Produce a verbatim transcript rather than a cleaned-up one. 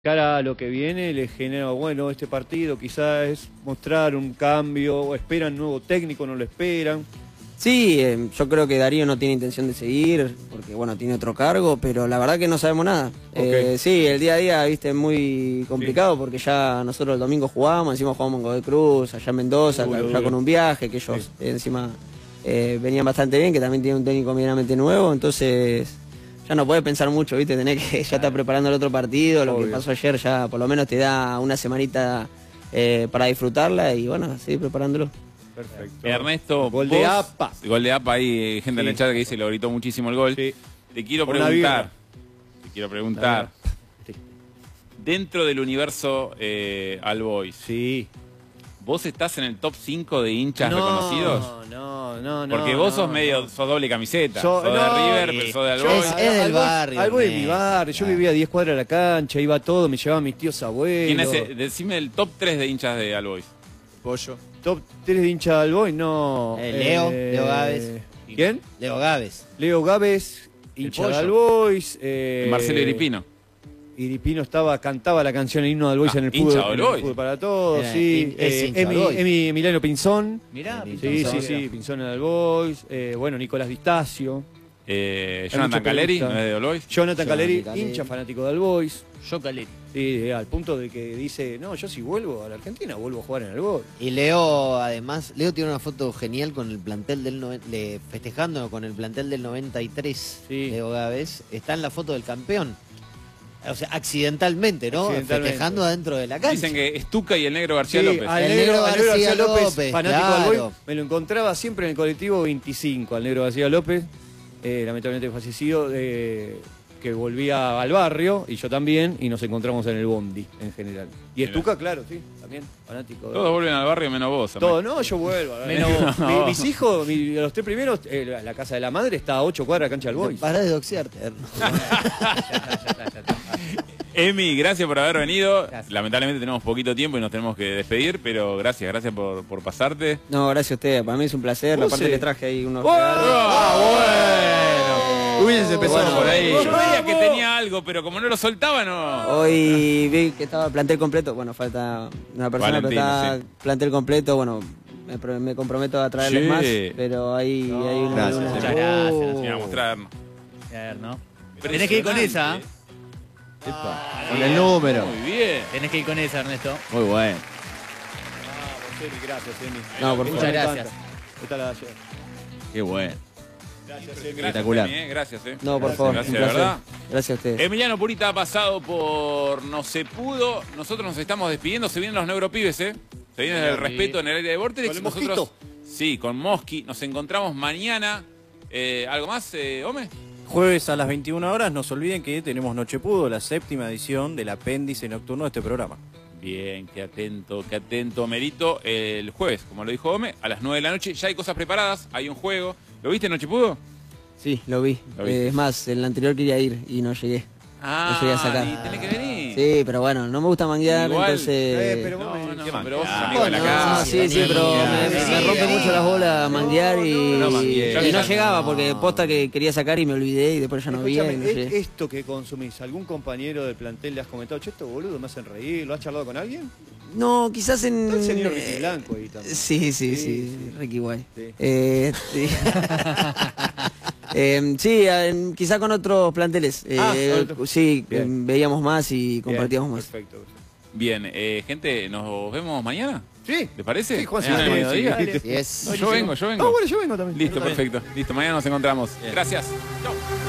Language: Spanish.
Cara a lo que viene, le genera, bueno, este partido quizás es mostrar un cambio, o esperan nuevo técnico, no lo esperan. Sí, eh, yo creo que Darío no tiene intención de seguir, porque bueno, tiene otro cargo, pero la verdad que no sabemos nada. Okay. Eh, sí, el día a día, viste, es muy complicado, sí, porque ya nosotros el domingo jugamos, encima jugamos en Godoy Cruz, allá en Mendoza, uh, ya uh, con un viaje, que ellos sí. eh, encima eh, venían bastante bien, que también tiene un técnico medianamente nuevo, entonces ya no podés pensar mucho, viste, tenés que ya estar preparando el otro partido, lo Obvio. que pasó ayer ya por lo menos te da una semanita eh, para disfrutarla y bueno, seguir preparándolo. Perfecto. Ernesto, gol de APA. Gol de APA ahí, gente sí. en el chat que dice lo gritó muchísimo el gol. Sí. Te quiero Por preguntar, te quiero preguntar, sí. dentro del universo eh, All Boys, sí. ¿vos estás en el top cinco de hinchas no, reconocidos? No, no, no. Porque vos no, sos medio, no. sos doble camiseta. Yo, sos no, de River, pero sos de All Boys. Es, es del barrio. All Boys es mi barrio. Yo vivía a diez cuadras de la cancha, iba todo, me llevaban mis tíos abuelos. ¿Quién es el, decime el top tres de hinchas de All Boys? Pollo. Top tres de hincha de All Boys, no. Eh, Leo, eh, Leo Gávez. ¿Quién? Leo Gávez. Leo Gávez, hincha de All Boys. Eh, Marcelo Iripino. Iripino estaba, cantaba la canción El himno de All Boys ah, en el fútbol, en el fútbol para todos, Era, sí. Eh, Emi, Emi Emiliano Pinzón. Mirá, sí, Pinzón, sí, sí, Pinzón en All Boys. Eh, bueno, Nicolás Vistacio. Eh, Jonathan Caleri, ¿no es de All Boys? Jonathan Caleri, hincha fanático de All Boys. Yo Caleri. Sí, al punto de que dice, no, yo si vuelvo a la Argentina, vuelvo a jugar en All Boys. Y Leo, además, Leo tiene una foto genial con el plantel del no, le, festejando con el plantel del noventa y tres. Sí. Leo Gávez. Está en la foto del campeón. O sea, accidentalmente, ¿no? Accidentalmente. Festejando adentro de la cancha. Dicen que Estuca y el Negro García sí, López. Al el Negro, Negro García, García López, López, fanático claro. del Boys, me lo encontraba siempre en el colectivo veinticinco, al Negro García López, eh, lamentablemente fallecido, eh, que volvía al barrio, y yo también, y nos encontramos en el bondi, en general. Y Estuca, claro, sí, también, fanático. De... Todos vuelven al barrio menos vos. Todos, no, yo vuelvo. menos vos. Mi, mis hijos, mi, los tres primeros, eh, la casa de la madre está a ocho cuadras de cancha del Boys. Pará de doxearte. Emi, gracias por haber venido. Gracias. Lamentablemente tenemos poquito tiempo y nos tenemos que despedir, pero gracias, gracias por, por pasarte. No, gracias a ustedes, para mí es un placer. Aparte que traje ahí unos ¡Oh! regalos. ¡Ah, bueno! Hubiese empezado bueno, por ahí. Yo veía que tenía algo, pero como no lo soltaba, no. Hoy vi que estaba plantel completo. Bueno, falta una persona, Valentina, pero está sí. plantel completo. Bueno, me, me comprometo a traerles sí. más, pero ahí no, hay una... Gracias, una... muchas gracias. Sí, vamos a mostrarnos. A ver, ¿no? Tenés que ir con esa. Ah, con el número. Muy bien. Tenés que ir con esa, Ernesto. Muy bueno. Ah, Emi, gracias, Emi. No, por Muchas gracias. Esta la ayer. Qué bueno. Gracias, Emi. Espectacular. Emi, eh. Gracias, eh. No, por gracias, favor. Gracias, un de placer. verdad. Gracias a ustedes. Emiliano Purita ha pasado por No Se Pudo. Nosotros nos estamos despidiendo. Se vienen los neuropibes, ¿eh? Se viene el respeto en el área de Vortex. ¿Con el Nosotros, mosquito? Sí, con Mosqui. Nos encontramos mañana. Eh, ¿Algo más, eh, Ome? Jueves a las veintiuna horas, no se olviden que tenemos Noche Pudo, la séptima edición del apéndice nocturno de este programa. Bien, qué atento, qué atento, Merito. El jueves, como lo dijo Ome, a las nueve de la noche. Ya hay cosas preparadas, hay un juego. ¿Lo viste, Noche Pudo? Sí, lo vi. ¿Lo eh, es más, el anterior quería ir y no llegué. Ah, no llegué a sacar. y tenés que venir. Sí, pero bueno, no me gusta manguear, Igual, entonces... Eh, pero No, vos no, me- no, pero vos sos Ah, amigo de la No, casa. sí, sí, pero me, me- me rompe mucho las bolas manguear y, No, no, y- manguear. y no llegaba porque posta que quería sacar y me olvidé y después ya no vi. Escúchame, y no es- llegué. esto que consumís, ¿algún compañero del plantel le has comentado? Che, esto boludo me hacen reír, ¿lo has charlado con alguien? No, quizás en... Está el señor Ricky eh, Blanco ahí también. Sí, sí, sí, Sí, Ricky Guay. Sí. Eh, sí, Eh, sí eh, quizá con otros planteles. Eh, Ah, con otros. sí, Bien. eh, veíamos más y compartíamos Bien, más. Perfecto. Bien, eh, gente, ¿nos vemos mañana? Sí. ¿Les parece? Sí, Juan, Mañana sí, al sí, mediodía. sí, dale. Yes. No, yo vengo, yo vengo. Ah, bueno, yo vengo también. Listo, perfecto. Listo, mañana nos encontramos. Gracias. Chau.